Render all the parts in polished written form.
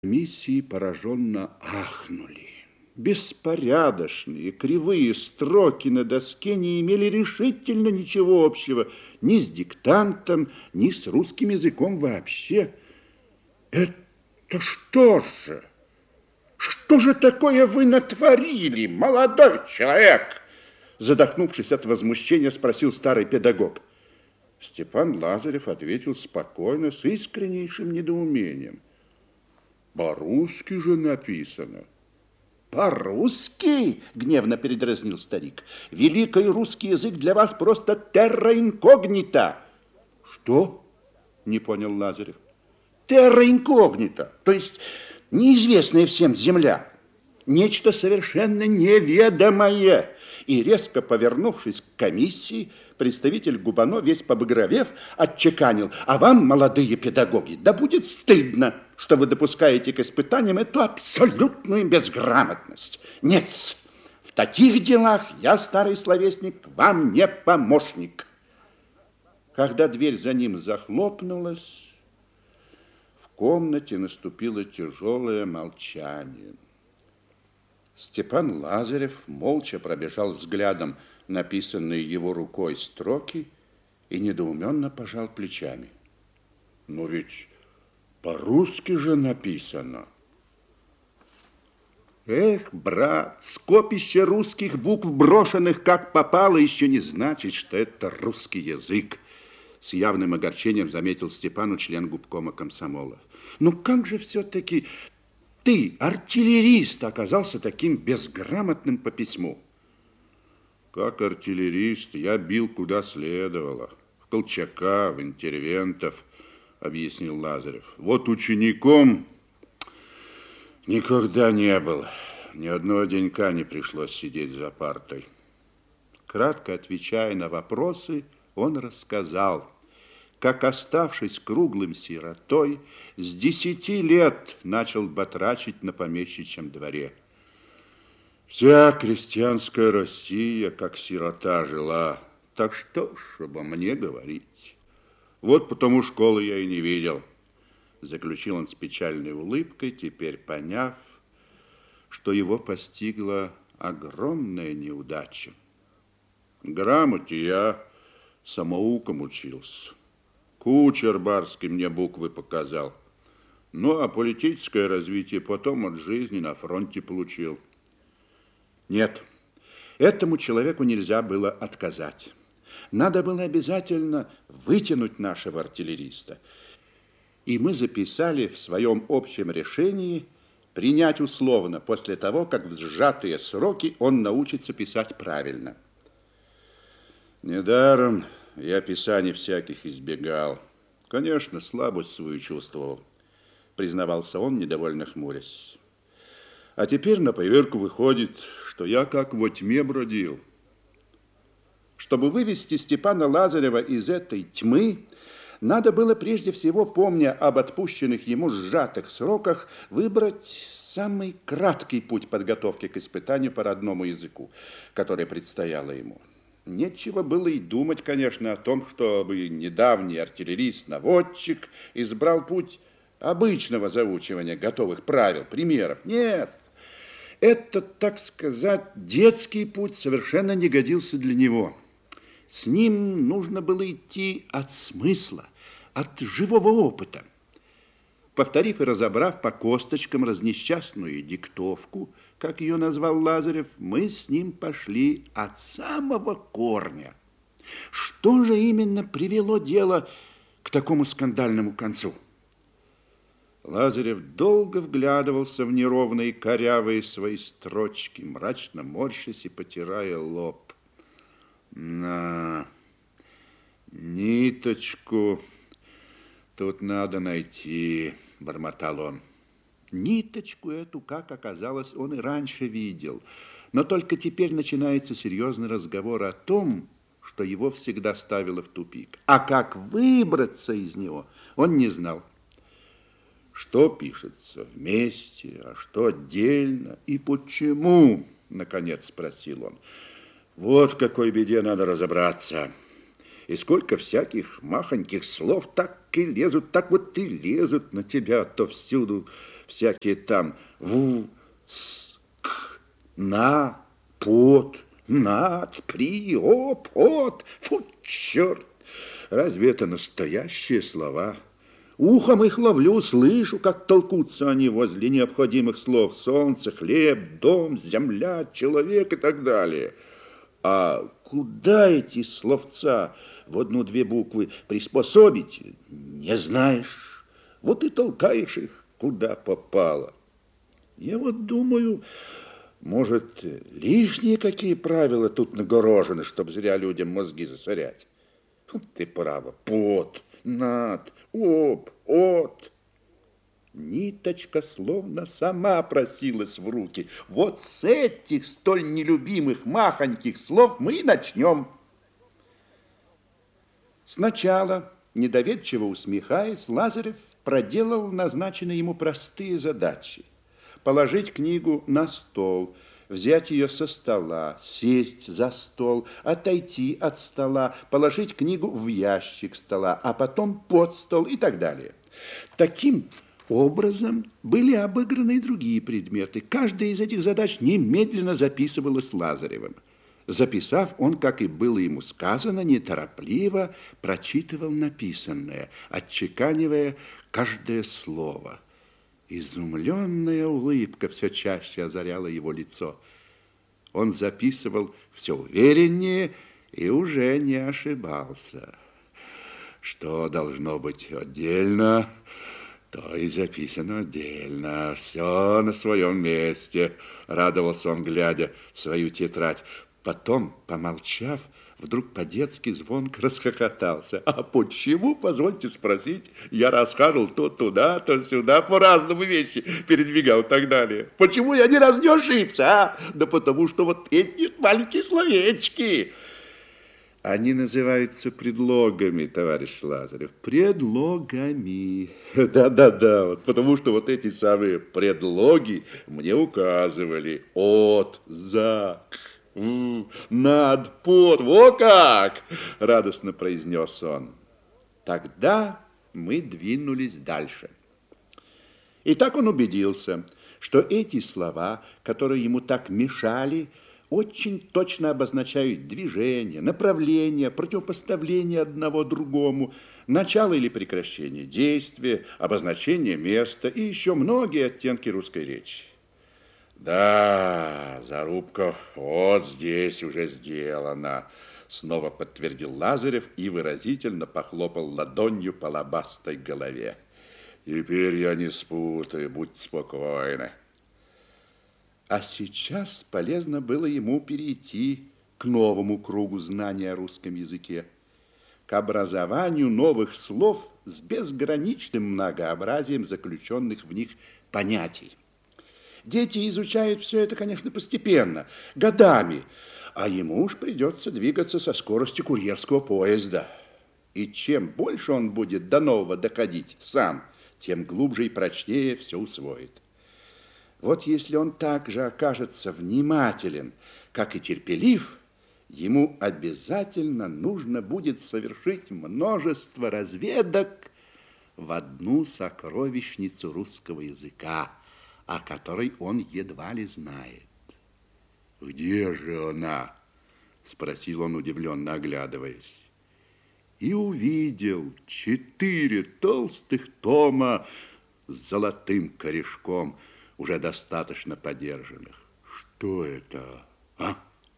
Миссии пораженно ахнули. Беспорядочные, кривые строки на доске не имели решительно ничего общего ни с диктантом, ни с русским языком вообще. Это что же? Что же такое вы натворили, молодой человек? Задохнувшись от возмущения, спросил старый педагог. Степан Лазарев ответил спокойно, с искреннейшим недоумением. По-русски же написано. По-русски? Гневно передразнил старик. Великий русский язык для вас просто терра инкогнита. Что? Не понял Лазарев. Терра инкогнита, то есть неизвестная всем земля. Нечто совершенно неведомое. И резко повернувшись к комиссии, представитель Губано, весь побагровев, отчеканил: а вам, молодые педагоги, да будет стыдно, что вы допускаете к испытаниям эту абсолютную безграмотность. Нет, в таких делах я, старый словесник, вам не помощник. Когда дверь за ним захлопнулась, в комнате наступило тяжелое молчание. Степан Лазарев молча пробежал взглядом написанные его рукой строки и недоуменно пожал плечами. Но ведь по-русски же написано. Эх, брат, скопище русских букв, брошенных как попало, еще не значит, что это русский язык. С явным огорчением заметил Степану член губкома комсомола. Ну как же все-таки ты, артиллерист, оказался таким безграмотным по письму? Как артиллерист я бил куда следовало. В Колчака, в интервентов, объяснил Лазарев. Вот учеником никогда не был. Ни одного денька не пришлось сидеть за партой. Кратко отвечая на вопросы, он рассказал, как, оставшись круглым сиротой, с 10 лет начал батрачить на помещичьем дворе. Вся крестьянская Россия, как сирота, жила. Так что ж обо мне говорить? Вот потому школы я и не видел. Заключил он с печальной улыбкой, теперь поняв, что его постигла огромная неудача. Грамоте я самоуком учился. Кучер барский мне буквы показал. Ну, а политическое развитие потом от жизни на фронте получил. Нет, этому человеку нельзя было отказать. Надо было обязательно вытянуть нашего артиллериста. И мы записали в своем общем решении принять условно после того, как в сжатые сроки он научится писать правильно. Недаром я писаний всяких избегал. Конечно, слабость свою чувствовал, признавался он, недовольно хмурясь. А теперь на поверку выходит, что я как во тьме бродил. Чтобы вывести Степана Лазарева из этой тьмы, надо было прежде всего, помня об отпущенных ему сжатых сроках, выбрать самый краткий путь подготовки к испытанию по родному языку, которое предстояло ему. Нечего было и думать, конечно, о том, чтобы недавний артиллерист-наводчик избрал путь обычного заучивания готовых правил, примеров. Нет, этот, так сказать, детский путь совершенно не годился для него. С ним нужно было идти от смысла, от живого опыта. Повторив и разобрав по косточкам разнесчастную диктовку, как ее назвал Лазарев, мы с ним пошли от самого корня. Что же именно привело дело к такому скандальному концу? Лазарев долго вглядывался в неровные корявые свои строчки, мрачно морщась и потирая лоб. На ниточку тут надо найти, бормотал он. Ниточку эту, как оказалось, он и раньше видел. Но только теперь начинается серьезный разговор о том, что его всегда ставило в тупик. А как выбраться из него, он не знал. Что пишется вместе, а что отдельно и почему, наконец спросил он. Вот в какой беде надо разобраться. И сколько всяких махоньких слов так и лезут, так вот и лезут на тебя, то всюду всякие там в, с, к, на, под, над, при, оп, от. Фу, черт! Разве это настоящие слова? Ухом их ловлю, слышу, как толкутся они возле необходимых слов: солнце, хлеб, дом, земля, человек и так далее. А куда эти словца в одну-две буквы приспособить, не знаешь. Вот и толкаешь их, куда попало. Я вот думаю, может, лишние какие правила тут нагорожены, чтобы зря людям мозги засорять. Ты право, под, над, об, от. Ниточка словно сама просилась в руки. Вот с этих столь нелюбимых махоньких слов мы и начнем. Сначала, недоверчиво усмехаясь, Лазарев проделал назначенные ему простые задачи. Положить книгу на стол, взять ее со стола, сесть за стол, отойти от стола, положить книгу в ящик стола, а потом под стол и так далее. Таким образом были обыграны и другие предметы. Каждая из этих задач немедленно записывалась Лазаревым. Записав, он, как и было ему сказано, неторопливо прочитывал написанное, отчеканивая каждое слово. Изумленная улыбка все чаще озаряла его лицо. Он записывал все увереннее и уже не ошибался. Что должно быть отдельно, то и записано отдельно. Все на своем месте, радовался он, глядя в свою тетрадь. Потом, помолчав, вдруг по-детски звонко расхохотался. А почему, позвольте спросить, я расхаживал то туда, то сюда, по-разному вещи передвигал и так далее. Почему я ни разу не ошибся, а? Да потому что вот эти маленькие словечки, они называются предлогами, товарищ Лазарев. Предлогами. Да-да-да, вот потому что вот эти самые предлоги мне указывали. От, за, над, под. Во как! Радостно произнес он. Тогда мы двинулись дальше. И так он убедился, что эти слова, которые ему так мешали, очень точно обозначают движение, направление, противопоставление одного другому, начало или прекращение действия, обозначение места и еще многие оттенки русской речи. Да, зарубка вот здесь уже сделана, снова подтвердил Лазарев и выразительно похлопал ладонью по лобастой голове. Теперь я не спутаю, будьте спокойны. А сейчас полезно было ему перейти к новому кругу знания о русском языке, к образованию новых слов с безграничным многообразием заключенных в них понятий. Дети изучают все это, конечно, постепенно, годами, а ему уж придется двигаться со скоростью курьерского поезда. И чем больше он будет до нового доходить сам, тем глубже и прочнее все усвоит. Вот если он также окажется внимателен, как и терпелив, ему обязательно нужно будет совершить множество разведок в одну сокровищницу русского языка, о которой он едва ли знает. «Где же она?» – спросил он, удивленно оглядываясь. И увидел 4 толстых тома с золотым корешком, уже достаточно подержанных. Что это? А?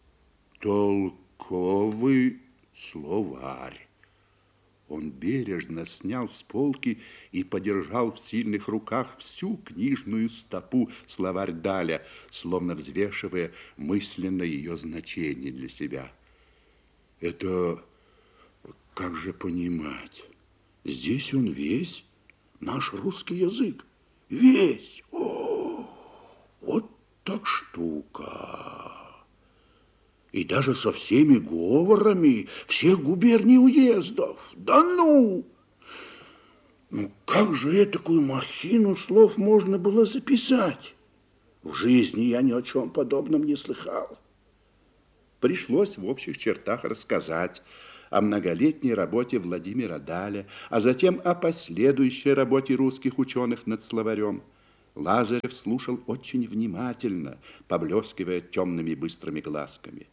Толковый словарь. Он бережно снял с полки и подержал в сильных руках всю книжную стопу словарь Даля, словно взвешивая мысленно ее значение для себя. Это как же понимать? Здесь он весь, наш русский язык. Весь. О, вот так штука. И даже со всеми говорами всех губерний уездов. Да ну! Ну, как же этакую махину слов можно было записать? В жизни я ни о чем подобном не слыхал. Пришлось в общих чертах рассказать о многолетней работе Владимира Даля, а затем о последующей работе русских ученых над словарем. Лазарев слушал очень внимательно, поблескивая темными быстрыми глазками.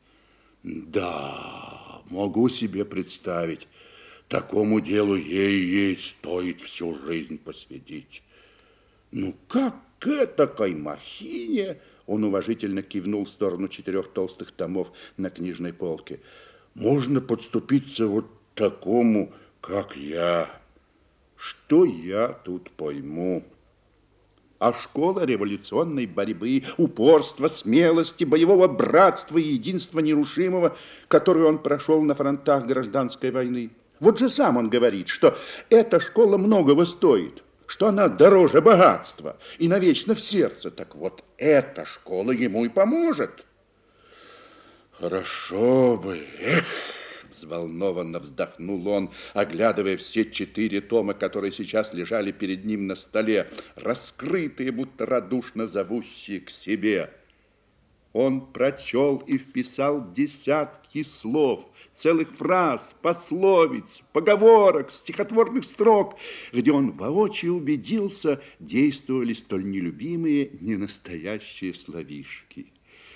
Да, могу себе представить, такому делу ей стоит всю жизнь посвятить. Ну, как к этакой махине, он уважительно кивнул в сторону 4 толстых томов на книжной полке, можно подступиться вот такому, как я. Что я тут пойму? А школа революционной борьбы, упорства, смелости, боевого братства и единства нерушимого, которую он прошел на фронтах гражданской войны. Вот же сам он говорит, что эта школа многого стоит, что она дороже богатства и навечно в сердце. Так вот, эта школа ему и поможет. Хорошо бы, взволнованно вздохнул он, оглядывая все 4 тома, которые сейчас лежали перед ним на столе, раскрытые, будто радушно зовущие к себе. Он прочел и вписал десятки слов, целых фраз, пословиц, поговорок, стихотворных строк, где он воочию убедился, действовали столь нелюбимые, ненастоящие словишки.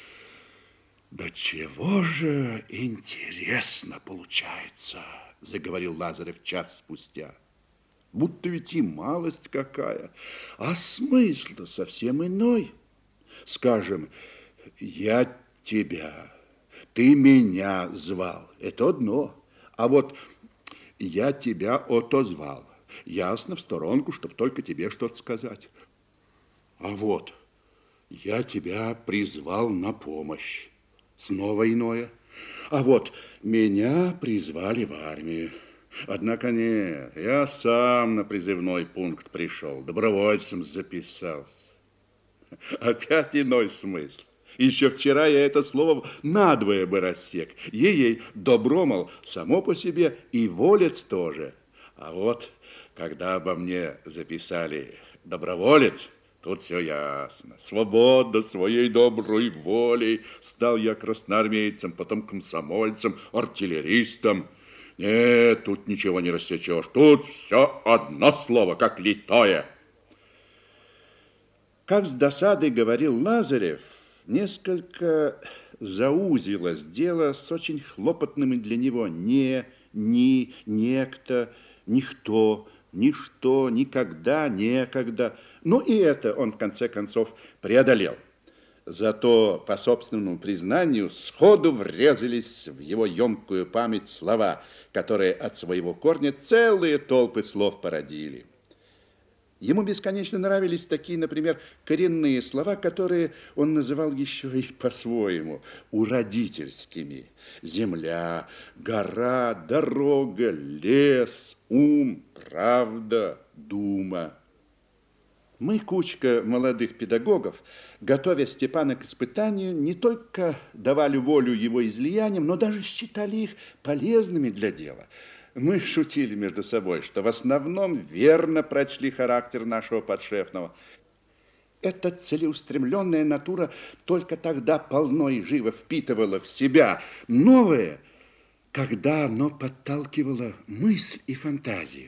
Да чего же интересно получается, заговорил Лазарев час спустя. Будто ведь и малость какая, а смысл-то совсем иной. Скажем, я тебя, ты меня звал, это одно. А вот я тебя отозвал, ясно в сторонку, чтобы только тебе что-то сказать. А вот я тебя призвал на помощь. Снова иное. А вот меня призвали в армию. Однако нет, я сам на призывной пункт пришел, добровольцем записался. Опять иной смысл. Еще вчера я это слово надвое бы рассек. Ей-ей, добро, мол, само по себе и волец тоже. А вот, когда обо мне записали доброволец, тут все ясно. Свобода своей доброй волей. Стал я красноармейцем, потом комсомольцем, артиллеристом. Нет, тут ничего не рассечешь. Тут все одно слово, как литое. Как с досадой говорил Лазарев, несколько заузилось дело с очень хлопотным для него «не», «ни», «некто», «никто», «ничто», «никогда», «некогда». Ну и это он в конце концов преодолел. Зато, по собственному признанию, сходу врезались в его емкую память слова, которые от своего корня целые толпы слов породили. Ему бесконечно нравились такие, например, коренные слова, которые он называл еще и по-своему, уродительскими. Земля, гора, дорога, лес, ум, правда, дума. Мы, кучка молодых педагогов, готовя Степана к испытанию, не только давали волю его излияниям, но даже считали их полезными для дела. Мы шутили между собой, что в основном верно прочли характер нашего подшефного. Эта целеустремленная натура только тогда полно и живо впитывала в себя новое, когда оно подталкивало мысль и фантазию.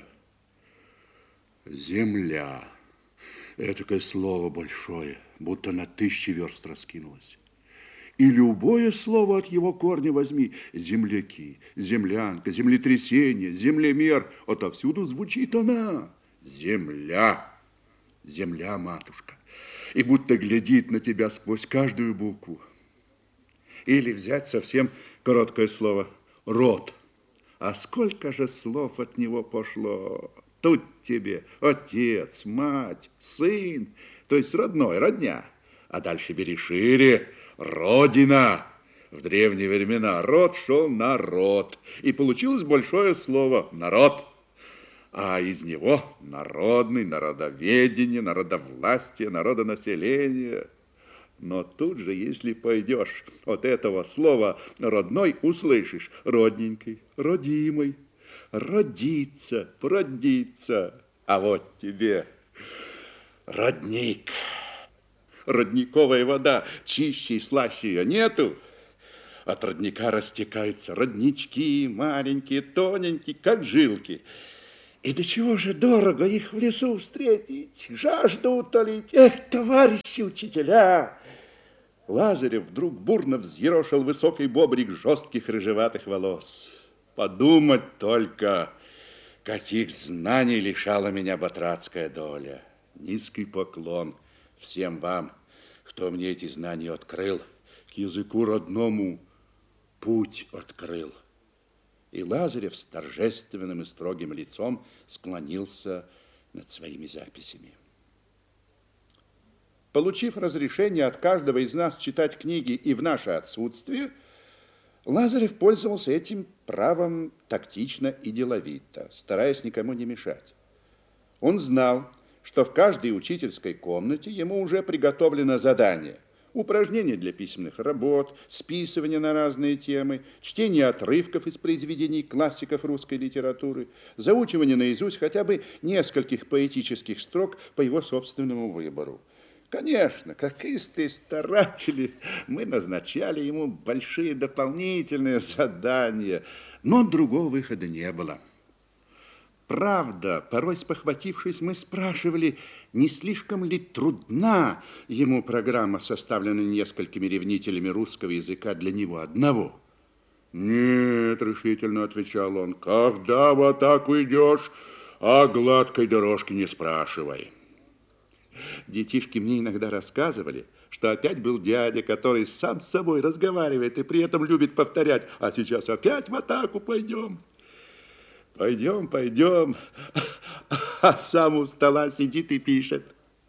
Земля. Этакое слово большое, будто на 1000 верст раскинулось. И любое слово от его корня возьми. Земляки, землянка, землетрясение, землемер. Отовсюду звучит она. Земля. Земля, матушка. И будто глядит на тебя сквозь каждую букву. Или взять совсем короткое слово. Род. А сколько же слов от него пошло. Тут тебе отец, мать, сын. То есть родной, родня. А дальше бери шире. Родина. В древние времена род шел на род. И получилось большое слово народ. А из него народный, народоведение, народовластие, народонаселение. Но тут же, если пойдешь от этого слова родной, услышишь родненький, родимый, родиться, продиться. А вот тебе родник. Родниковая вода, чище и слаще ее нету. От родника растекаются роднички, маленькие, тоненькие, как жилки. И до чего же дорого их в лесу встретить, жажду утолить. Эх, товарищи учителя! Лазарев вдруг бурно взъерошил высокий бобрик жестких рыжеватых волос. Подумать только, каких знаний лишала меня батрацкая доля. Низкий поклон всем вам, кто мне эти знания открыл, к языку родному путь открыл. И Лазарев с торжественным и строгим лицом склонился над своими записями. Получив разрешение от каждого из нас читать книги и в наше отсутствие, Лазарев пользовался этим правом тактично и деловито, стараясь никому не мешать. Он знал, что в каждой учительской комнате ему уже приготовлено задание. Упражнения для письменных работ, списывание на разные темы, чтение отрывков из произведений классиков русской литературы, заучивание наизусть хотя бы нескольких поэтических строк по его собственному выбору. Конечно, как истые старатели, мы назначали ему большие дополнительные задания, но другого выхода не было. Правда, порой спохватившись, мы спрашивали, не слишком ли трудна ему программа, составленная несколькими ревнителями русского языка для него одного. «Нет», — решительно отвечал он, — «когда в атаку идешь, о гладкой дорожке не спрашивай». Детишки мне иногда рассказывали, что опять был дядя, который сам с собой разговаривает и при этом любит повторять, а сейчас опять в атаку пойдем. Пойдем, пойдем, а сам у стола сидит и пишет.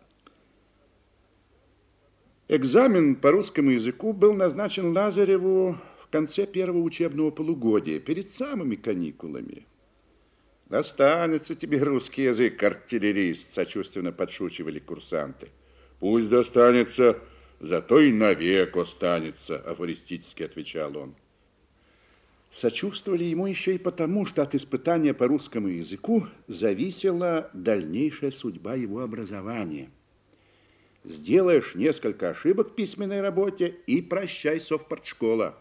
Экзамен по русскому языку был назначен Лазареву в конце первого учебного полугодия, перед самыми каникулами. «Достанется тебе русский язык, артиллерист», сочувственно подшучивали курсанты. «Пусть достанется, зато и навек останется», афористически отвечал он. Сочувствовали ему еще и потому, что от испытания по русскому языку зависела дальнейшая судьба его образования. Сделаешь несколько ошибок в письменной работе и прощай, совпартшкола.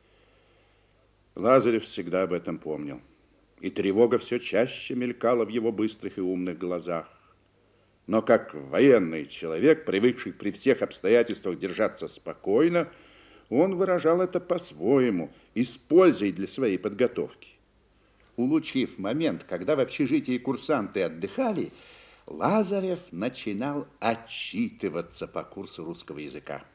Лазарев всегда об этом помнил. И тревога все чаще мелькала в его быстрых и умных глазах. Но как военный человек, привыкший при всех обстоятельствах держаться спокойно, он выражал это по-своему и с пользой для своей подготовки. Улучив момент, когда в общежитии курсанты отдыхали, Лазарев начинал отчитываться по курсу русского языка.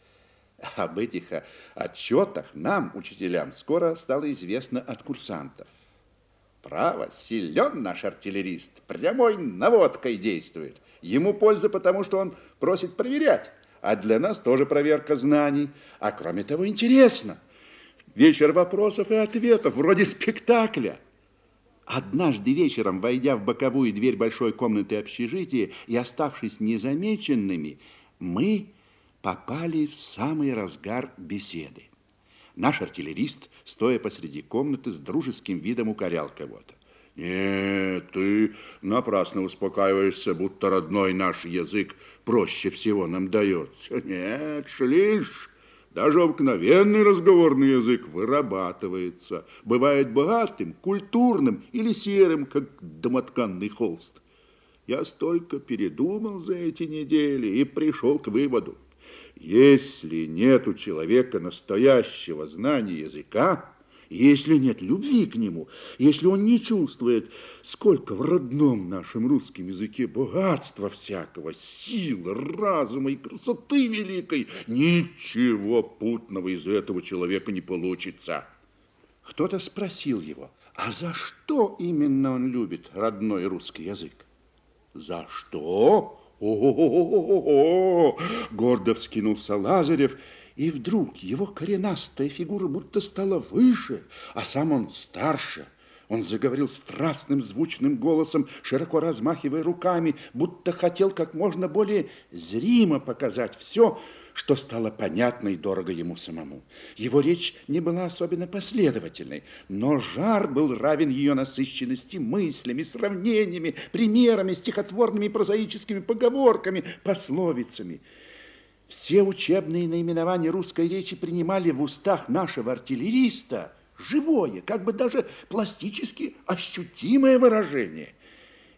Об этих отчетах нам, учителям, скоро стало известно от курсантов. Право, силен наш артиллерист, прямой наводкой действует. Ему польза, потому что он просит проверять, а для нас тоже проверка знаний. А кроме того, интересно. Вечер вопросов и ответов, вроде спектакля. Однажды вечером, войдя в боковую дверь большой комнаты общежития и оставшись незамеченными, мы попали в самый разгар беседы. Наш артиллерист, стоя посреди комнаты, с дружеским видом укорял кого-то. «Нет, ты напрасно успокаиваешься, будто родной наш язык проще всего нам дается. Нет, шлишь, даже обыкновенный разговорный язык вырабатывается. Бывает богатым, культурным или серым, как домотканный холст. Я столько передумал за эти недели и пришел к выводу. Если нет у человека настоящего знания языка, если нет любви к нему, если он не чувствует, сколько в родном нашем русском языке богатства всякого, силы, разума и красоты великой, ничего путного из этого человека не получится. Кто-то спросил его, а за что именно он любит родной русский язык? За что? О-о-о-о-о-о! Гордо вскинулся Лазарев, и вдруг его коренастая фигура будто стала выше, а сам он старше. Он заговорил страстным звучным голосом, широко размахивая руками, будто хотел как можно более зримо показать все, что стало понятно и дорого ему самому. Его речь не была особенно последовательной, но жар был равен ее насыщенности мыслями, сравнениями, примерами, стихотворными и прозаическими поговорками, пословицами. Все учебные наименования русской речи принимали в устах нашего артиллериста живое, как бы даже пластически ощутимое выражение.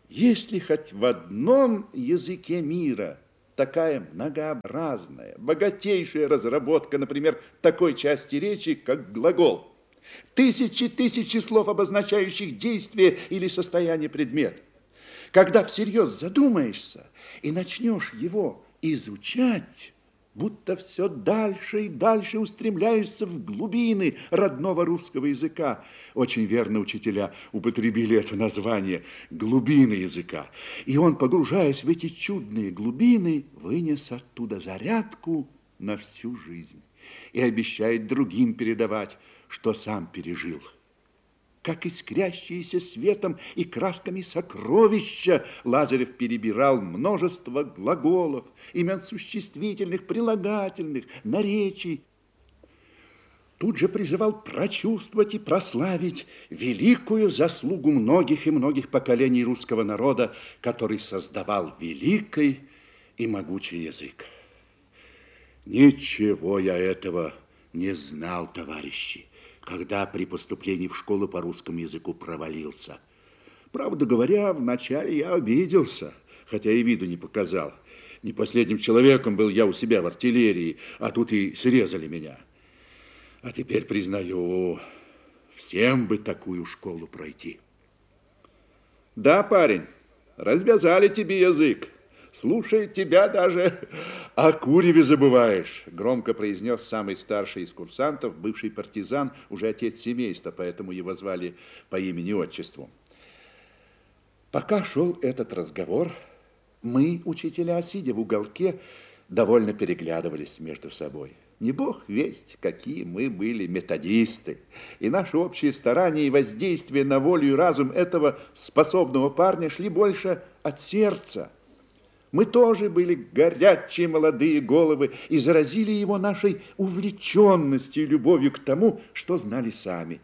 Если хоть в одном языке мира такая многообразная, богатейшая разработка, например, такой части речи, как глагол, тысячи слов, обозначающих действие или состояние предмета, когда всерьез задумаешься и начнешь его изучать, будто все дальше и дальше устремляешься в глубины родного русского языка. Очень верно учителя употребили это название «глубины языка». И он, погружаясь в эти чудные глубины, вынес оттуда зарядку на всю жизнь и обещает другим передавать, что сам пережил. Как искрящиеся светом и красками сокровища, Лазарев перебирал множество глаголов, имен существительных, прилагательных, наречий. Тут же призывал прочувствовать и прославить великую заслугу многих и многих поколений русского народа, который создавал великий и могучий язык. Ничего я этого не знал, товарищи, когда при поступлении в школу по русскому языку провалился. Правда говоря, вначале я обиделся, хотя и виду не показал. Не последним человеком был я у себя в артиллерии, а тут и срезали меня. А теперь, признаю, всем бы такую школу пройти. Да, парень, развязали тебе язык. Слушая тебя, даже о куреве забываешь, громко произнес самый старший из курсантов, бывший партизан, уже отец семейства, поэтому его звали по имени-отчеству. Пока шел этот разговор, мы, учителя, сидя в уголке, довольно переглядывались между собой. Не бог весть, какие мы были методисты, и наши общие старания и воздействие на волю и разум этого способного парня шли больше от сердца. Мы тоже были горячие молодые головы и заразили его нашей увлеченностью и любовью к тому, что знали сами.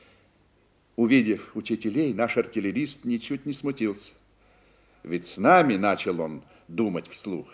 Увидев учителей, наш артиллерист ничуть не смутился. Ведь с нами начал он думать вслух.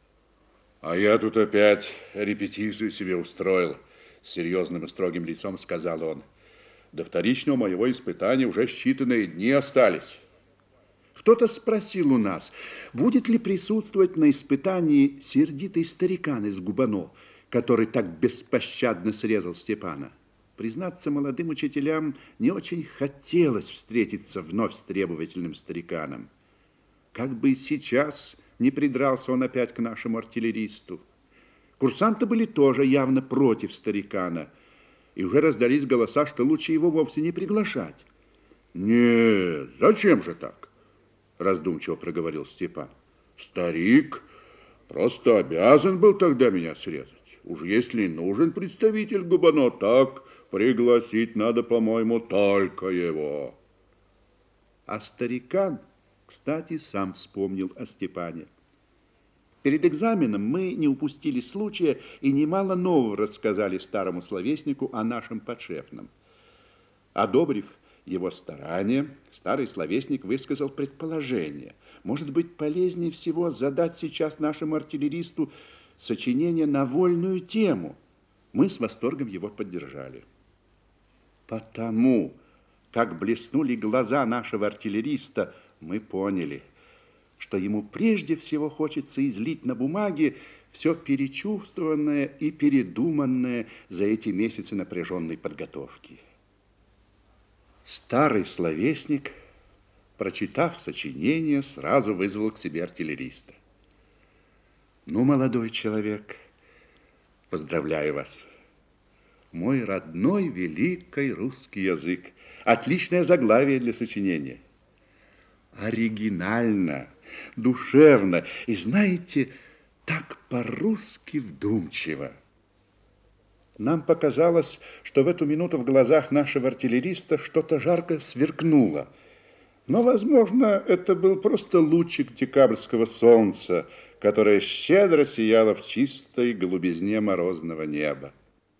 А я тут опять репетицию себе устроил, с серьезным и строгим лицом сказал он. До вторичного моего испытания уже считанные дни остались. Кто-то спросил у нас, будет ли присутствовать на испытании сердитый старикан из Губано, который так беспощадно срезал Степана. Признаться, молодым учителям не очень хотелось встретиться вновь с требовательным стариканом. Как бы сейчас не придрался он опять к нашему артиллеристу. Курсанты были тоже явно против старикана, и уже раздались голоса, что лучше его вовсе не приглашать. «Нет, зачем же так?» Раздумчиво проговорил Степан. Старик просто обязан был тогда меня срезать. Уж если нужен представитель Губано, так пригласить надо, по-моему, только его. А старикан, кстати, сам вспомнил о Степане. Перед экзаменом мы не упустили случая и немало нового рассказали старому словеснику о нашем подшефном. Одобрив его старания, старый словесник высказал предположение. Может быть, полезнее всего задать сейчас нашему артиллеристу сочинение на вольную тему. Мы с восторгом его поддержали. Потому, как блеснули глаза нашего артиллериста, мы поняли, что ему прежде всего хочется излить на бумаге все перечувствованное и передуманное за эти месяцы напряженной подготовки. Старый словесник, прочитав сочинение, сразу вызвал к себе артиллериста. Ну, молодой человек, поздравляю вас. Мой родной великий русский язык. Отличное заглавие для сочинения. Оригинально, душевно и, знаете, так по-русски вдумчиво. Нам показалось, что в эту минуту в глазах нашего артиллериста что-то жарко сверкнуло. Но, возможно, это был просто лучик декабрьского солнца, которое щедро сияло в чистой голубизне морозного неба.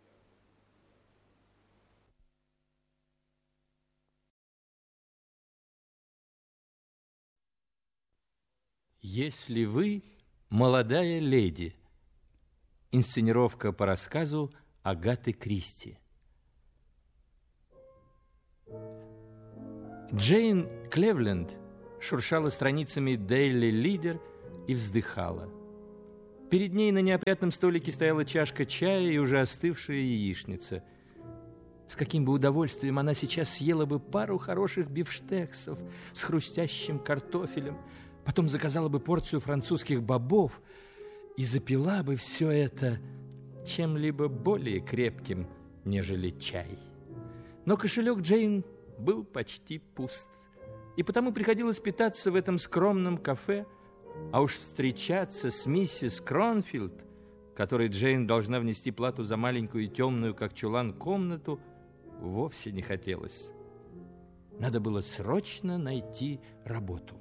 «Если вы молодая леди». Инсценировка по рассказу Агаты Кристи. Джейн Клевленд шуршала страницами Daily Leader и вздыхала. Перед ней на неопрятном столике стояла чашка чая и уже остывшая яичница. С каким бы удовольствием она сейчас съела бы пару хороших бифштексов с хрустящим картофелем, потом заказала бы порцию французских бобов и запила бы все это чем-либо более крепким, нежели чай. Но кошелек Джейн был почти пуст, и потому приходилось питаться в этом скромном кафе, а уж встречаться с миссис Кронфилд, которой Джейн должна внести плату за маленькую и темную, как чулан, комнату, вовсе не хотелось. Надо было срочно найти работу.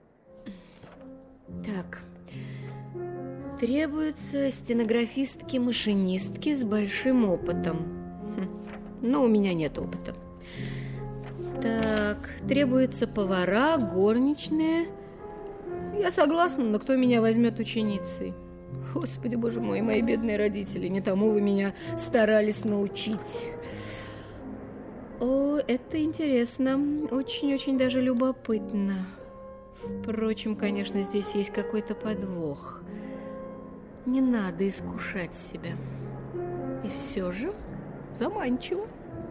Так, требуются стенографистки-машинистки с большим опытом. Но у меня нет опыта. Так, требуются повара, горничные. Я согласна, но кто меня возьмет ученицей? Господи, боже мой, мои бедные родители, не тому вы меня старались научить. О, это интересно, очень-очень даже любопытно. Впрочем, конечно, здесь есть какой-то подвох. Не надо искушать себя. И все же заманчиво.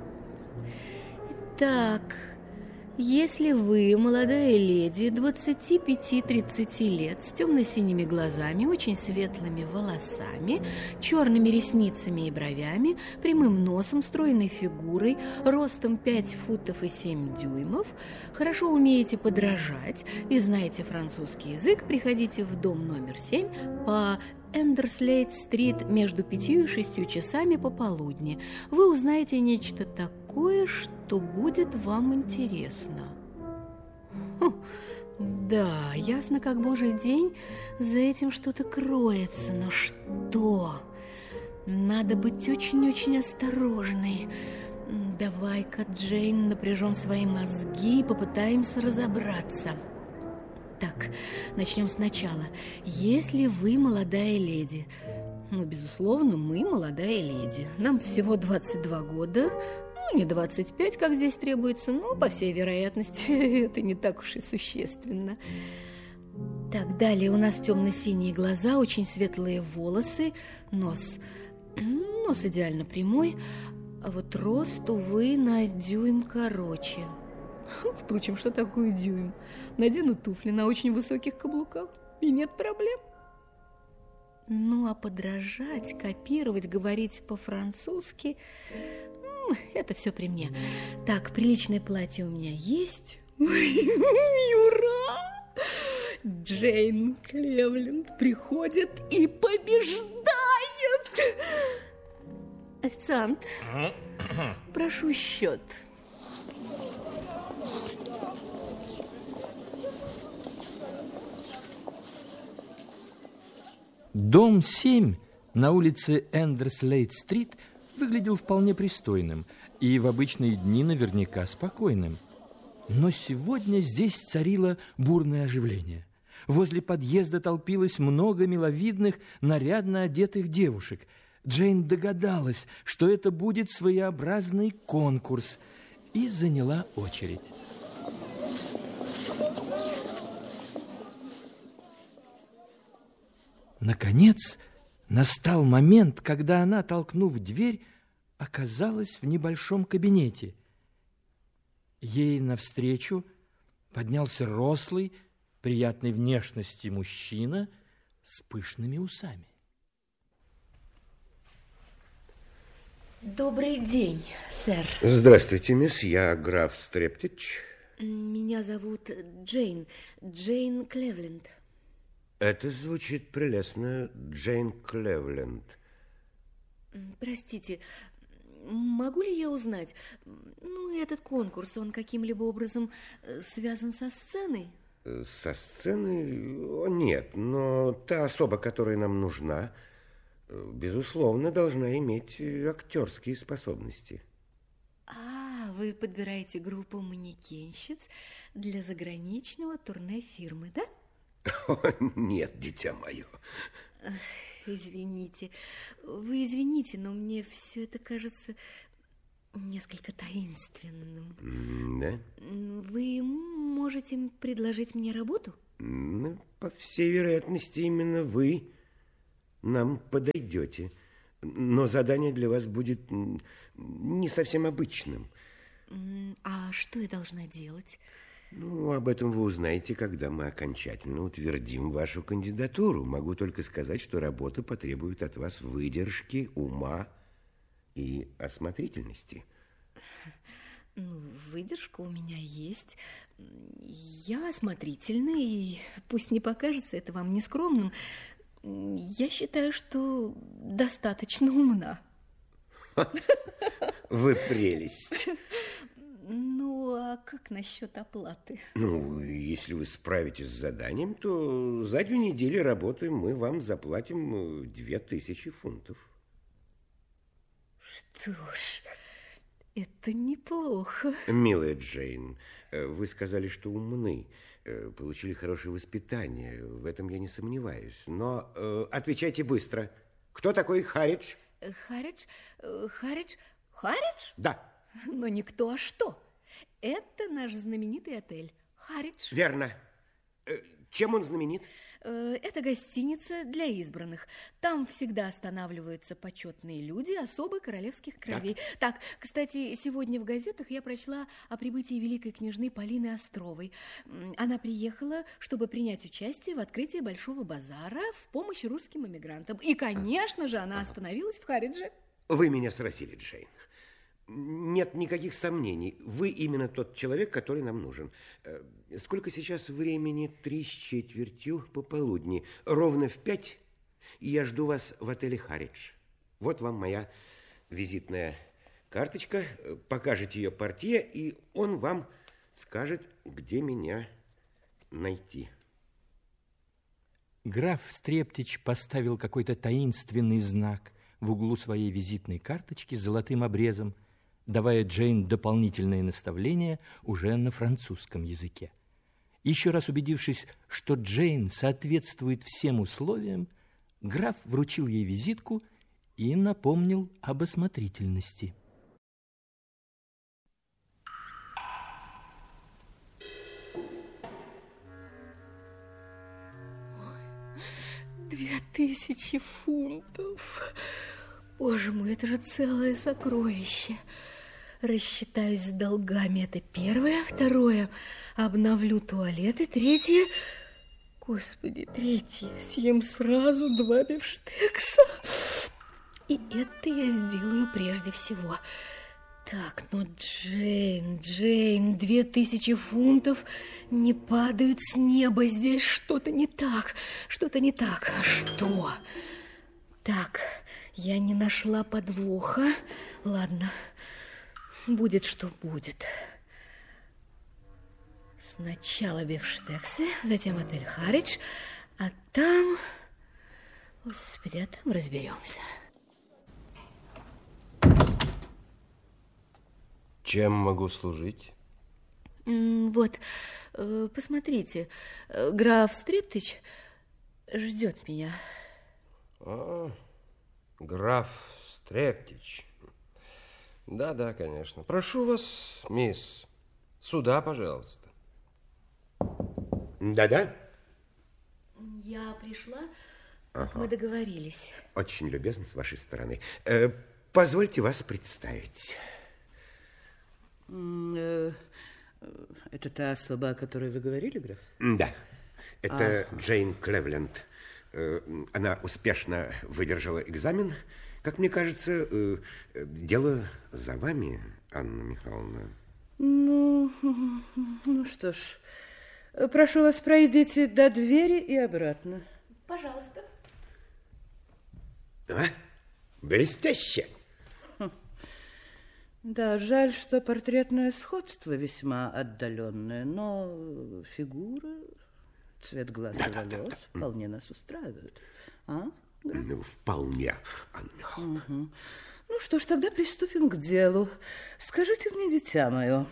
Итак, если вы, молодая леди, 25-30 лет, с темно-синими глазами, очень светлыми волосами, черными ресницами и бровями, прямым носом, стройной фигурой, ростом 5 футов и 7 дюймов, хорошо умеете подражать и знаете французский язык, приходите в дом номер 7 по Эндерслейт-стрит между 5 и 6 часами пополудни. Вы узнаете нечто такое, что будет вам интересно. Да, ясно как божий день, за этим что-то кроется. Но что? Надо быть очень-очень осторожной. Давай-ка, Джейн, напряжем свои мозги и попытаемся разобраться. Так, начнем сначала. Если вы молодая леди, безусловно, мы молодая леди. Нам всего 22 года, не 25, как здесь требуется, но, по всей вероятности, это не так уж и существенно. Так, далее у нас темно-синие глаза, очень светлые волосы, нос идеально прямой, а вот рост, увы, на дюйм короче. Впрочем, что такое дюйм? Надену туфли на очень высоких каблуках, и нет проблем. А подражать, копировать, говорить по-французски, это все при мне. Так, приличное платье у меня есть. Ура! Джейн Клевленд приходит и побеждает. Официант, прошу счет. Дом 7 на улице Эндерслейт-стрит выглядел вполне пристойным и в обычные дни наверняка спокойным. Но сегодня здесь царило бурное оживление. Возле подъезда толпилось много миловидных, нарядно одетых девушек. Джейн догадалась, что это будет своеобразный конкурс, и заняла очередь. Наконец, настал момент, когда она, толкнув дверь, оказалась в небольшом кабинете. Ей навстречу поднялся рослый, приятной внешности мужчина с пышными усами. Добрый день, сэр. Здравствуйте, мисс. Я граф Стрептич. Меня зовут Джейн Клевленд. Это звучит прелестно, Джейн Клевленд. Простите, могу ли я узнать, этот конкурс, он каким-либо образом связан со сценой? Со сценой? О, нет, но та особа, которая нам нужна, безусловно, должна иметь актерские способности. Вы подбираете группу манекенщиц для заграничного турне фирмы, да? О, нет, дитя мое. Извините. Вы извините, но мне все это кажется несколько таинственным. Да? Вы можете предложить мне работу? Ну, по всей вероятности, именно вы нам подойдете. Но задание для вас будет не совсем обычным. А что я должна делать? Ну, об этом вы узнаете, когда мы окончательно утвердим вашу кандидатуру. Могу только сказать, что работа потребует от вас выдержки, ума и осмотрительности. Ну, выдержка у меня есть. Я осмотрительный, и пусть не покажется это вам нескромным, я считаю, что достаточно умна. Вы прелесть. Ну, а как насчет оплаты? Ну, если вы справитесь с заданием, то за 2 недели работы мы вам заплатим 2000 фунтов. Что ж, это неплохо. Милая Джейн, вы сказали, что умны, получили хорошее воспитание. В этом я не сомневаюсь. Но отвечайте быстро. Кто такой Харридж? Харридж? Харридж? Да. Но никто, а что? Это наш знаменитый отель Харридж. Верно. Чем он знаменит? Это гостиница для избранных. Там всегда останавливаются почетные люди особо королевских кровей. Так, кстати, сегодня в газетах я прочла о прибытии великой княжны Полины Островой. Она приехала, чтобы принять участие в открытии Большого базара в помощь русским эмигрантам. И, конечно же, она остановилась в Харридже. Вы меня сразили, Джейн. Нет никаких сомнений. Вы именно тот человек, который нам нужен. Сколько сейчас времени? 3:15 пополудни. Ровно в 5, и я жду вас в отеле Харридж. Вот вам моя визитная карточка. Покажете ее портье, и он вам скажет, где меня найти. Граф Стрептич поставил какой-то таинственный знак в углу своей визитной карточки с золотым обрезом, давая Джейн дополнительные наставления уже на французском языке. Еще раз убедившись, что Джейн соответствует всем условиям, граф вручил ей визитку и напомнил об осмотрительности. Ой, 2000 фунтов. Боже мой, это же целое сокровище. Рассчитаюсь с долгами, это первое. Второе, обновлю туалет. И третье, господи, третье, съем сразу 2 бифштекса. И это я сделаю прежде всего. Так, но Джейн, 2000 фунтов не падают с неба. Здесь что-то не так, А что? Так, я не нашла подвоха. Ладно, будет, что будет. Сначала бифштексы, затем отель Харридж, а там... Господи, а там разберемся. Чем могу служить? Вот, посмотрите, граф Стрептич ждет меня. Граф Стрептич. Да, конечно. Прошу вас, мисс, сюда, пожалуйста. Да-да. Я пришла, как мы договорились. Очень любезно с вашей стороны. Позвольте вас представить. Это та особа, о которой вы говорили, граф? Да, это Джейн Клевленд. Она успешно выдержала экзамен. Как мне кажется, дело за вами, Анна Михайловна. Ну что ж, прошу вас, пройдите до двери и обратно. Пожалуйста. Блестяще. Да, жаль, что портретное сходство весьма отдаленное, но фигура, цвет глаз и волос вполне нас устраивают. Ну, вполне, Анна Михайловна. Ну что ж, тогда приступим к делу. Скажите мне, дитя мое,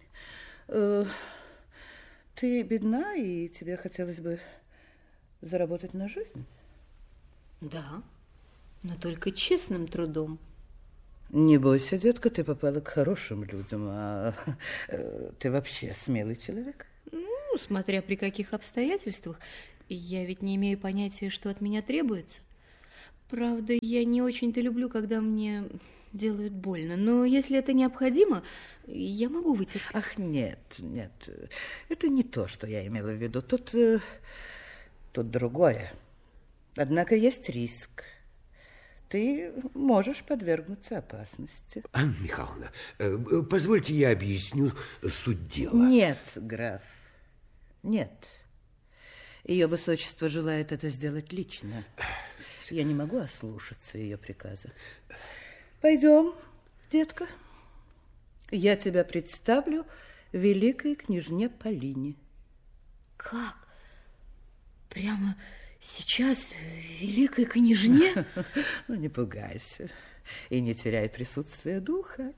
ты бедна, и тебе хотелось бы заработать на жизнь? Да, но только честным трудом. Не бойся, детка, ты попала к хорошим людям, а ты вообще смелый человек? Ну, смотря при каких обстоятельствах. Я ведь не имею понятия, что от меня требуется. Правда, я не очень-то люблю, когда мне делают больно. Но если это необходимо, я могу вытерпеть. Ах, нет, это не то, что я имела в виду. Тут другое. Однако есть риск. Ты можешь подвергнуться опасности. Анна Михайловна, позвольте я объясню суть дела. Нет, граф, нет. Ее высочество желает это сделать лично. Я не могу ослушаться ее приказа. Пойдем, детка. Я тебя представлю великой княжне Полине. Как? Прямо сейчас великой княжне? Ну, не пугайся и не теряй присутствия духа.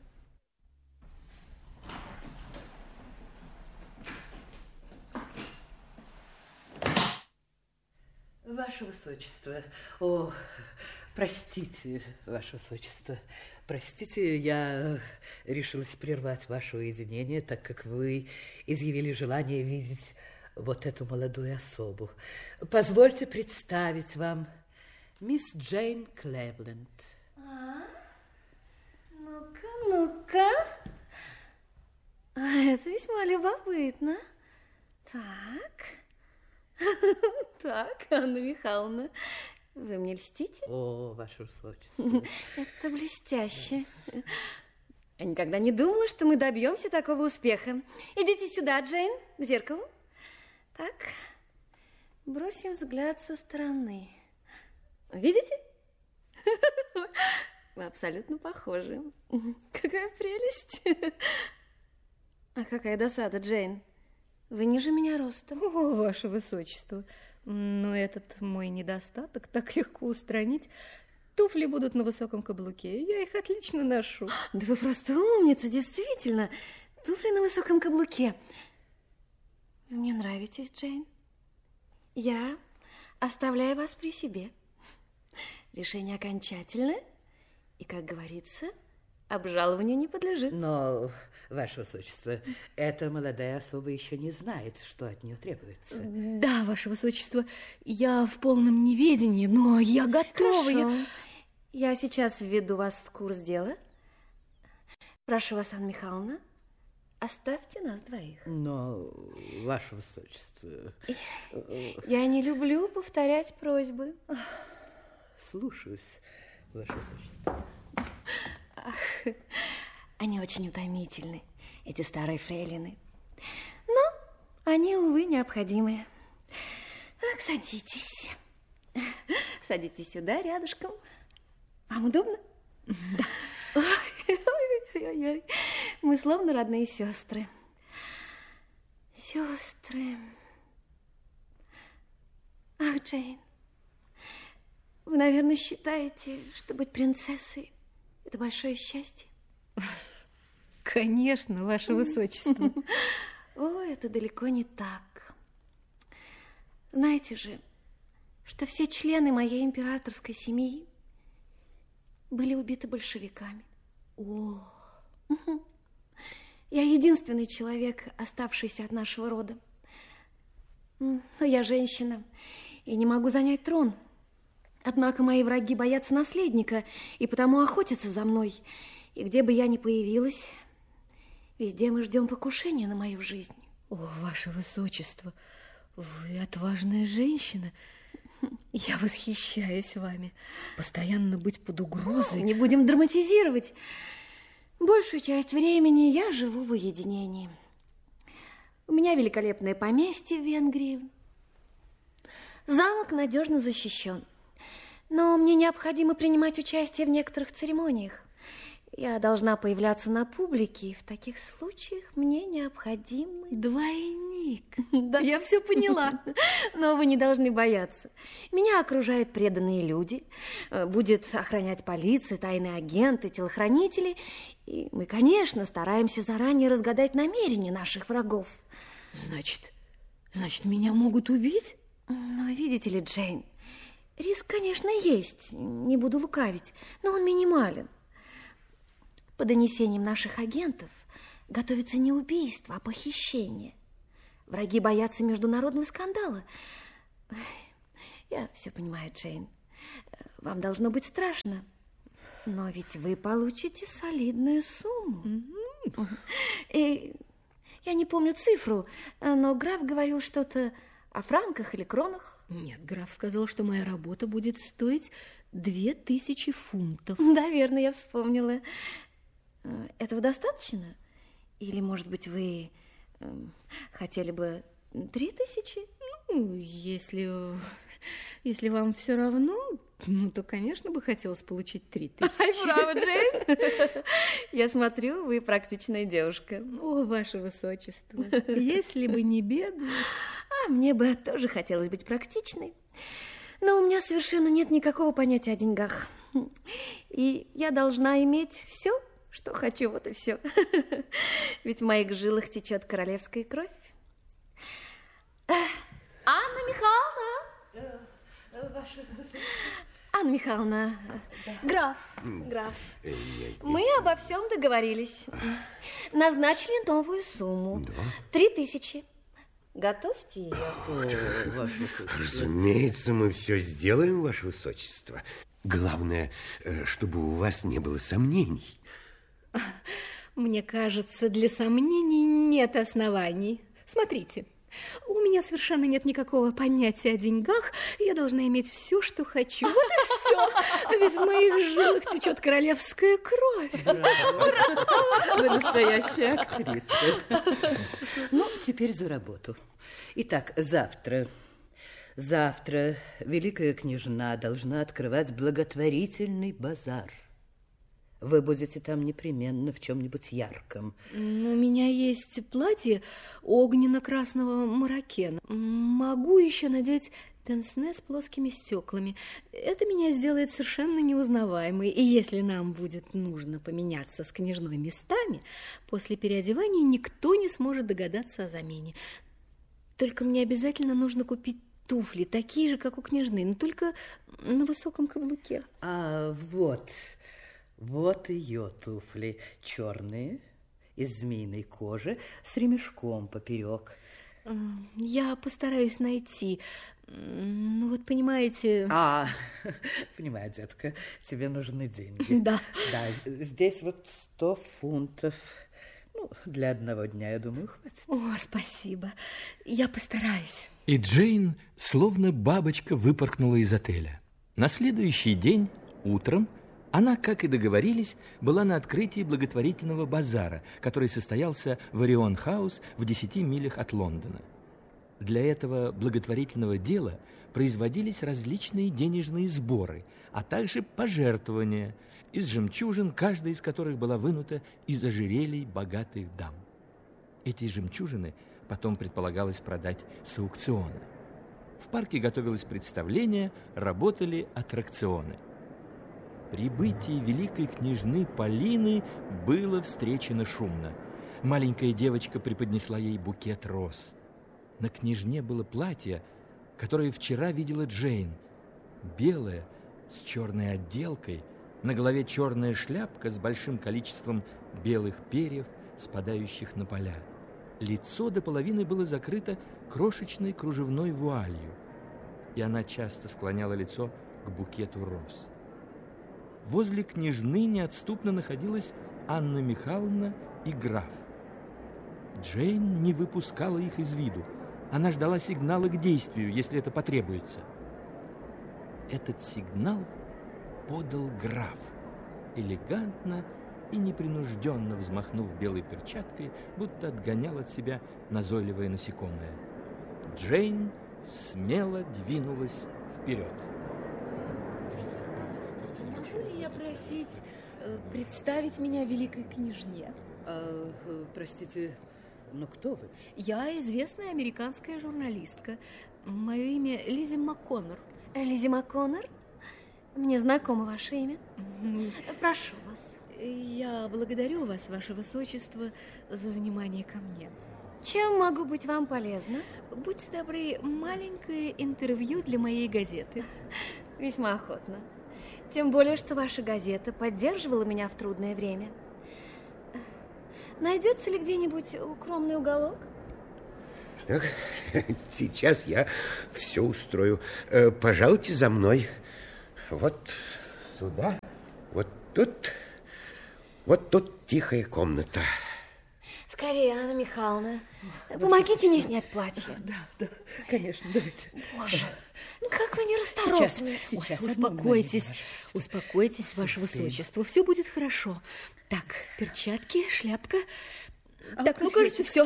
Ваше высочество, простите, ваше высочество, простите, я решилась прервать ваше уединение, так как вы изъявили желание видеть вот эту молодую особу. Позвольте представить вам мисс Джейн Клевленд. Ну-ка. Это весьма любопытно. Так, Анна Михайловна, вы мне льстите? О, ваше высочество. Это блестяще. Я никогда не думала, что мы добьемся такого успеха. Идите сюда, Джейн, к зеркалу. Так, бросим взгляд со стороны. Видите? Вы абсолютно похожи. Какая прелесть. А какая досада, Джейн. Вы ниже меня ростом. О, ваше высочество. Но этот мой недостаток так легко устранить. Туфли будут на высоком каблуке. Я их отлично ношу. Да вы просто умница, действительно. Туфли на высоком каблуке. Вы мне нравитесь, Джейн. Я оставляю вас при себе. Решение окончательное. И, как говорится, обжалованию не подлежит. Но, ваше высочество, эта молодая особа еще не знает, что от нее требуется. Да, ваше высочество, я в полном неведении, но я готова. Хорошо. Я сейчас введу вас в курс дела. Прошу вас, Анна Михайловна, оставьте нас двоих. Но, ваше высочество... Я не люблю повторять просьбы. Слушаюсь, ваше высочество. Ах, они очень утомительны, эти старые фрейлины. Но они, увы, необходимы. Так, садитесь. Садитесь сюда, рядышком. Вам удобно? Да. Ой-ой-ой. Мы словно родные сестры. Сестры. Ах, Джейн, вы, наверное, считаете, что быть принцессой – это большое счастье? Конечно, ваше высочество. О, это далеко не так. Знаете же, что все члены моей императорской семьи были убиты большевиками. О, я единственный человек, оставшийся от нашего рода. Но я женщина и не могу занять трон. Однако мои враги боятся наследника и потому охотятся за мной. И где бы я ни появилась, везде мы ждем покушения на мою жизнь. О, ваше высочество, вы отважная женщина. Я восхищаюсь вами. Постоянно быть под угрозой. Не будем драматизировать. Большую часть времени я живу в уединении. У меня великолепное поместье в Венгрии. Замок надежно защищен. Но мне необходимо принимать участие в некоторых церемониях. Я должна появляться на публике, и в таких случаях мне необходим двойник. Да, я все поняла. Но вы не должны бояться. Меня окружают преданные люди. Будет охранять полиция, тайные агенты, телохранители. И мы, конечно, стараемся заранее разгадать намерения наших врагов. Значит, меня могут убить? Но видите ли, Джейн, риск, конечно, есть, не буду лукавить, но он минимален. По донесениям наших агентов, готовится не убийство, а похищение. Враги боятся международного скандала. Я все понимаю, Джейн. Вам должно быть страшно. Но ведь вы получите солидную сумму. И я не помню цифру, но граф говорил что-то о франках или кронах. Нет, граф сказал, что моя работа будет стоить 2000 фунтов. Да, верно, я вспомнила. Этого достаточно? Или, может быть, вы хотели бы 3000? Ну, если вам все равно, то, конечно, бы хотелось получить 3000. Ай, браво, Джейн! Я смотрю, вы практичная девушка. О, ваше высочество, если бы не бедность. Мне бы тоже хотелось быть практичной. Но у меня совершенно нет никакого понятия о деньгах. И я должна иметь все, что хочу, вот и все. Ведь в моих жилах течет королевская кровь. Анна Михайловна! Анна Михайловна, да. Граф, мы обо всем договорились. Назначили новую сумму. 3000. Готовьте ее. Ваше высочество. Разумеется, мы все сделаем, ваше высочество. Главное, чтобы у вас не было сомнений. Мне кажется, для сомнений нет оснований. Смотрите, у меня совершенно нет никакого понятия о деньгах. Я должна иметь все, что хочу. Вот и все. Ведь в моих жилах течет королевская кровь. Вы настоящая актриса. Ну, теперь за работу. Итак, завтра великая княжна должна открывать благотворительный базар. Вы будете там непременно в чем-нибудь ярком. У меня есть платье огненно-красного марокена. Могу еще надеть пенсне с плоскими стеклами. Это меня сделает совершенно неузнаваемой. И если нам будет нужно поменяться с княжной местами, после переодевания никто не сможет догадаться о замене. Только мне обязательно нужно купить туфли, такие же, как у княжны, но только на высоком каблуке. Вот ее туфли, черные, из змеиной кожи, с ремешком поперек. Я постараюсь найти. Ну вот, понимаете... Понимаю, детка, тебе нужны деньги. Да. Да, здесь вот 100 фунтов. Ну, для одного дня, я думаю, хватит. О, спасибо. Я постараюсь. И Джейн, словно бабочка, выпорхнула из отеля. На следующий день, утром, она, как и договорились, была на открытии благотворительного базара, который состоялся в Орион-хаус в 10 милях от Лондона. Для этого благотворительного дела производились различные денежные сборы, а также пожертвования из жемчужин, каждая из которых была вынута из ожерелий богатых дам. Эти жемчужины потом предполагалось продать с аукциона. В парке готовилось представление, работали аттракционы. Прибытие великой княжны Полины было встречено шумно. Маленькая девочка преподнесла ей букет роз. На княжне было платье, которое вчера видела Джейн. Белое, с черной отделкой, на голове черная шляпка с большим количеством белых перьев, спадающих на поля. Лицо до половины было закрыто крошечной кружевной вуалью, и она часто склоняла лицо к букету роз. Возле княжны неотступно находилась Анна Михайловна и граф. Джейн не выпускала их из виду. Она ждала сигнала к действию, если это потребуется. Этот сигнал подал граф, элегантно и непринужденно взмахнув белой перчаткой, будто отгонял от себя назойливое насекомое. Джейн смело двинулась вперед. Могу ли я просить представить меня великой княжне? Простите, но кто вы? Я известная американская журналистка. Мое имя Лиззи МакКоннор. Лиззи МакКоннор? Мне знакомо ваше имя. Прошу вас. Я благодарю вас, ваше высочество, за внимание ко мне. Чем могу быть вам полезна? Будьте добры, маленькое интервью для моей газеты. Весьма охотно. Тем более, что ваша газета поддерживала меня в трудное время. найдется ли где-нибудь укромный уголок? Так, сейчас я все устрою. Пожалуйте за мной. Вот сюда, вот тут тихая комната. Скорее, Анна Михайловна, помогите мне снять платье. Да, конечно, давайте. Боже, ну как вы нерасторопны. Сейчас. Ой, успокойтесь, ваше высочество, все будет хорошо. Так, перчатки, шляпка. Так, ну, кажется, все.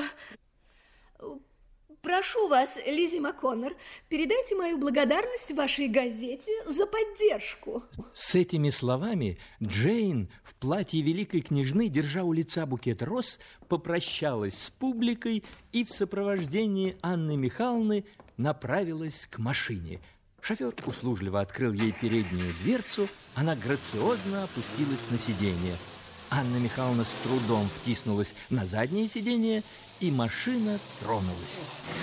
Прошу вас, Лиззи МакКоннор, передайте мою благодарность вашей газете за поддержку. С этими словами Джейн в платье великой княжны, держа у лица букет роз, попрощалась с публикой и в сопровождении Анны Михайловны направилась к машине. Шофер услужливо открыл ей переднюю дверцу, она грациозно опустилась на сиденье. Анна Михайловна с трудом втиснулась на заднее сиденье, и машина тронулась.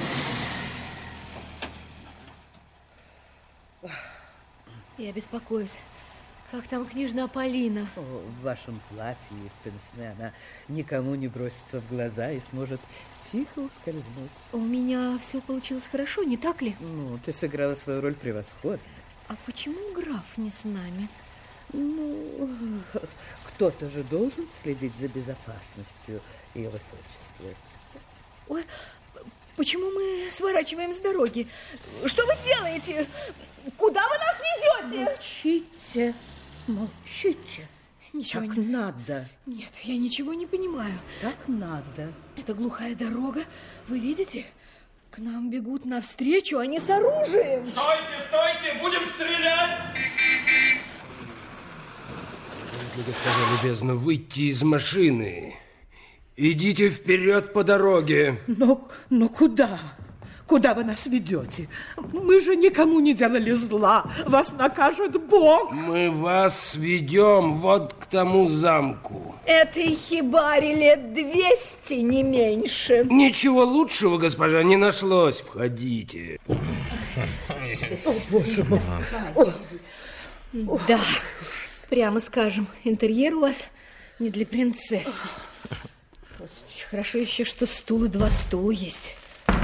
Я беспокоюсь. Как там княжна Полина? В вашем платье и в пенсне она никому не бросится в глаза и сможет тихо ускользнуть. У меня все получилось хорошо, не так ли? Ну, ты сыграла свою роль превосходно. А почему граф не с нами? Ну, кто-то же должен следить за безопасностью ее высочества. Ой, почему мы сворачиваем с дороги? Что вы делаете? Куда вы нас везете? Молчите. Ничего Так не... надо. Нет, я ничего не понимаю. Так надо. Это глухая дорога. Вы видите? К нам бегут навстречу, они с оружием. Стойте, будем стрелять! Стоит ли, госпожа любезно, выйти из машины? Идите вперед по дороге. Но куда? Куда вы нас ведете? Мы же никому не делали зла. Вас накажет Бог. Мы вас ведем вот к тому замку. Этой хибаре лет 200, не меньше. Ничего лучшего, госпожа, не нашлось. Входите. О, Боже мой. Да, прямо скажем, интерьер у вас не для принцессы. Хорошо еще, что стул и 2 стула есть.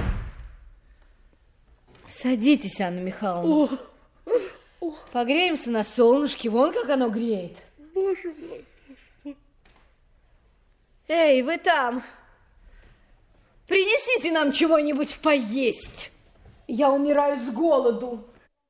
Садитесь, Анна Михайловна. Погреемся на солнышке, вон как оно греет. Боже мой. Эй, вы там, принесите нам чего-нибудь поесть. Я умираю с голоду.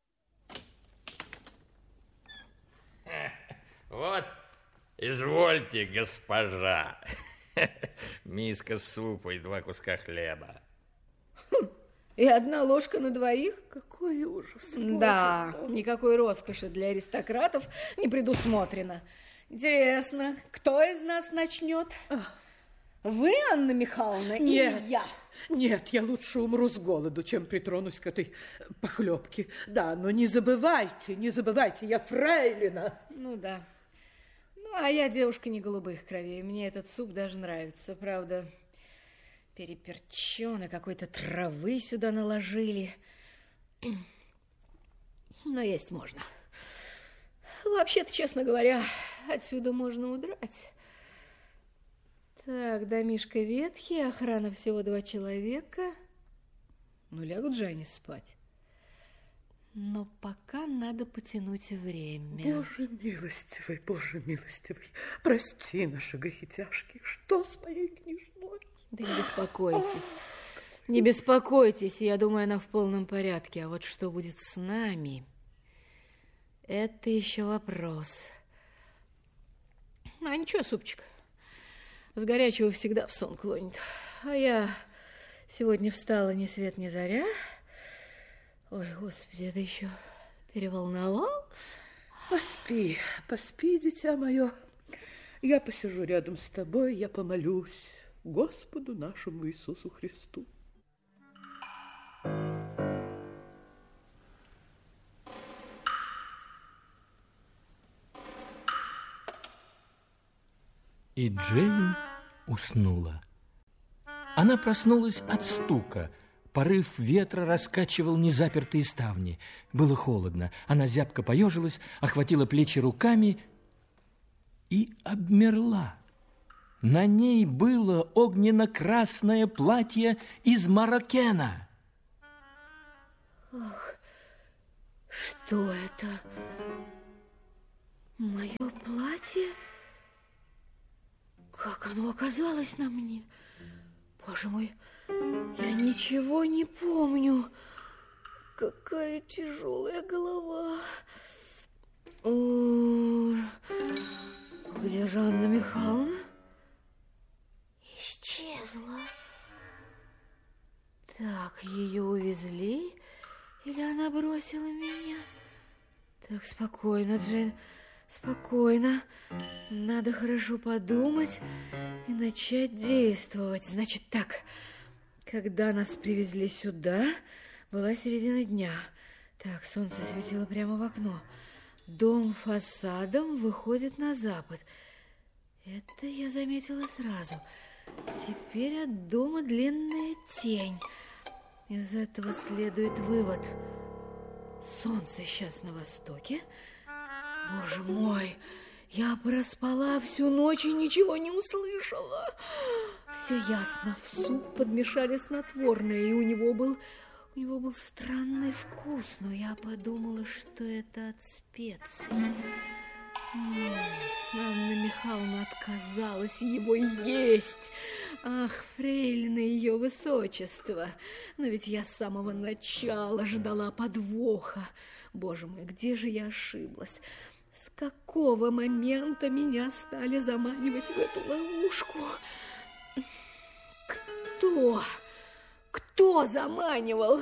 Вот, извольте, госпожа. Миска супа и 2 куска хлеба. И 1 ложка на 2? Какой ужас. Да, никакой роскоши для аристократов не предусмотрено. Интересно, кто из нас начнет? Вы, Анна Михайловна, Нет, или я? Нет, я лучше умру с голоду, чем притронусь к этой похлебке. Да, но не забывайте, я фрейлина. Ну да. Ну, а я девушка не голубых кровей. Мне этот суп даже нравится. Правда, переперчёно, какой-то травы сюда наложили. Но есть можно. Вообще-то, честно говоря, отсюда можно удрать. Так, домишко ветхий, охрана всего 2 человека. Ну, лягут же они спать. Но пока надо потянуть время. Боже милостивый, прости наши грехи тяжкие. Что с моей княжной? Да не беспокойтесь. Не беспокойтесь, я думаю, она в полном порядке. А вот что будет с нами, это еще вопрос. А ничего, супчик. С горячего всегда в сон клонит. А я сегодня встала ни свет ни заря. Ой, Господи, это еще переволновалась. Поспи, дитя мое. Я посижу рядом с тобой, я помолюсь Господу нашему Иисусу Христу. И Джейн уснула. Она проснулась от стука. Порыв ветра раскачивал незапертые ставни. Было холодно. Она зябко поежилась, охватила плечи руками и обмерла. На ней было огненно-красное платье из марокена. Ах, что это? Мое платье? Как оно оказалось на мне? Боже мой, я ничего не помню. Какая тяжелая голова. Где же Анна Михайловна? Исчезла. Так, ее увезли? Или она бросила меня? Так, спокойно, Джейн, спокойно. Надо хорошо подумать и начать действовать. Значит так, когда нас привезли сюда, была середина дня. Так, солнце светило прямо в окно. Дом фасадом выходит на запад. Это я заметила сразу. Теперь от дома длинная тень. Из этого следует вывод. Солнце сейчас на востоке. Боже мой, я проспала всю ночь и ничего не услышала. Все ясно. В суп подмешали снотворное, и у него был странный вкус, но я подумала, что это от специй. Анна Михайловна отказалась его есть. Ах, фрейлина ее высочество. Но ведь я с самого начала ждала подвоха. Боже мой, где же я ошиблась? С какого момента меня стали заманивать в эту ловушку? Кто заманивал?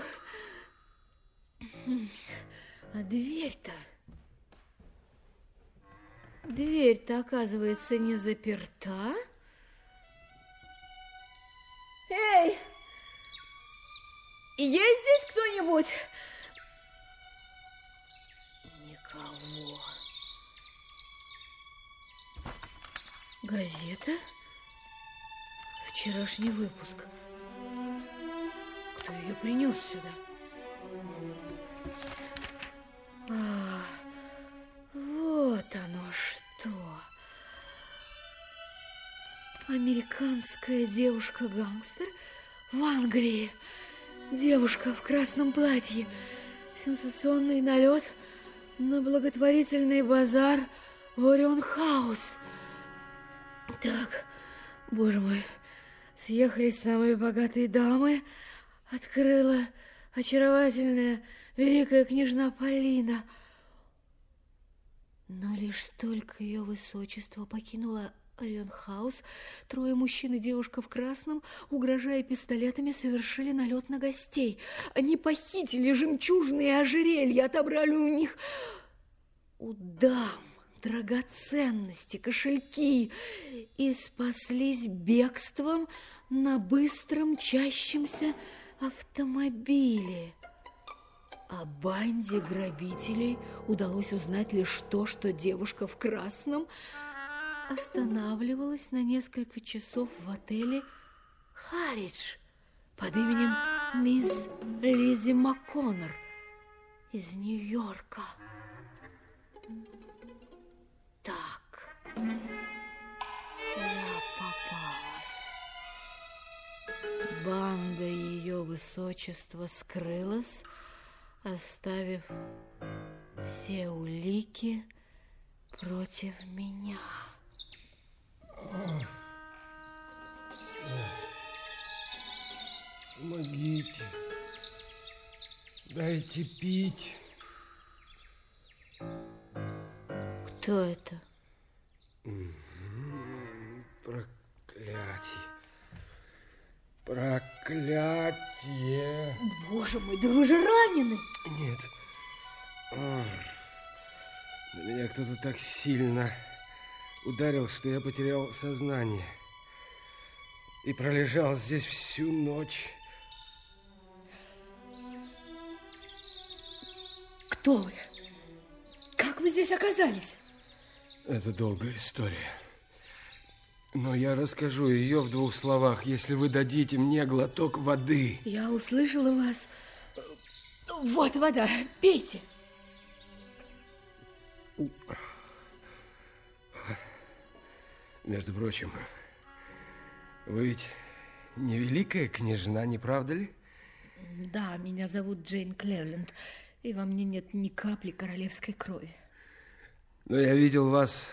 А дверь-то, оказывается, не заперта. Эй! Есть здесь кто-нибудь? Никого. Газета? Вчерашний выпуск. Кто ее принес сюда? Вот оно что. Американская девушка-гангстер в Англии. Девушка в красном платье. Сенсационный налет на благотворительный базар в Орион-хаус. Так, боже мой, съехались самые богатые дамы. Открыла очаровательная великая княжна Полина. Но лишь только ее высочество покинуло Орион-хаус, трое мужчин и девушка в красном, угрожая пистолетами, совершили налет на гостей. Они похитили жемчужные ожерелья, отобрали у дам драгоценности, кошельки и спаслись бегством на быстро мчащемся автомобиле. О банде грабителей удалось узнать лишь то, что девушка в красном останавливалась на несколько часов в отеле «Харридж» под именем мисс Лиззи МакКоннор из Нью-Йорка. Так, я попалась. Банда ее высочества скрылась, оставив все улики против меня. Помогите. Дайте пить. Кто это? Проклятие. Проклятие. Боже мой, да вы же ранены. Нет. На меня кто-то так сильно ударил, что я потерял сознание. И пролежал здесь всю ночь. Кто вы? Как вы здесь оказались? Это долгая история. Но я расскажу ее в 2 словах, если вы дадите мне глоток воды. Я услышала вас. Вот вода, пейте. Между прочим, Вы ведь не великая княжна, не правда ли? Да, меня зовут Джейн Клерленд, и во мне нет ни капли королевской крови. Но я видел вас